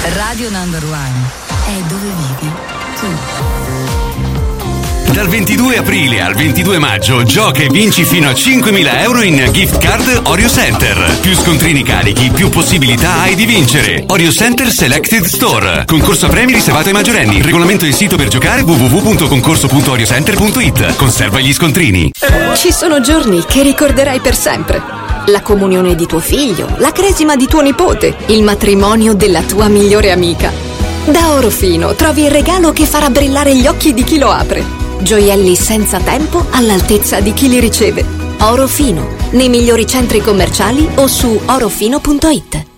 Radio Number One è dove vivi tu. Dal 22 aprile al 22 maggio gioca e vinci fino a 5.000 euro in gift card Oreo Center. Più scontrini carichi, più possibilità hai di vincere. Oreo Center Selected Store. Concorso a premi riservato ai maggiorenni. Regolamento e sito per giocare www.concorso.oreocenter.it. Conserva gli scontrini. Ci sono giorni che ricorderai per sempre. La comunione di tuo figlio, la cresima di tuo nipote, il matrimonio della tua migliore amica. Da Orofino trovi il regalo che farà brillare gli occhi di chi lo apre. Gioielli senza tempo all'altezza di chi li riceve. Orofino, nei migliori centri commerciali o su orofino.it.